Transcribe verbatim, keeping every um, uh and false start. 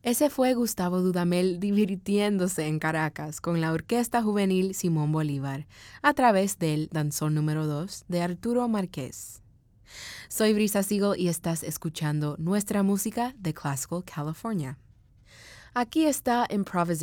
Ese fue Gustavo Dudamel divirtiéndose en Caracas con la Orquesta Juvenil Simón Bolívar a través del danzón número dos de Arturo Márquez. Soy Brisa Siegel y estás escuchando nuestra música de Classical California. Aquí está Improvisation